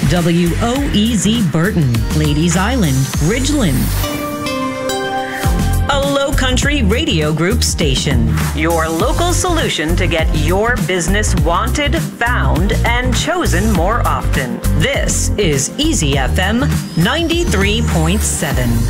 WOEZ Burton, Ladies Island, Ridgeland. A Low Country Radio Group station. Your local solution to get your business wanted, found, and chosen more often. This is Easy FM 93.7.